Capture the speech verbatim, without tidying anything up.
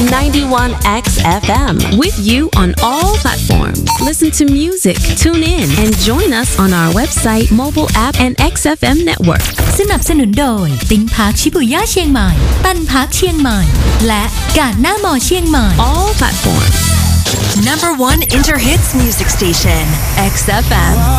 ninety-one X F M with you on all platforms. Listen to music, tune in, and join us on our website, mobile app, and เอ็กซ์ เอฟ เอ็ม Network. สนับสนุนโดยติ้งพาร์คชิบุย่าเชียงใหม่ตันพาร์คเชียงใหม่และการหน้ามอเชียงใหม่ All platforms. Number one Interhits music station, X F M.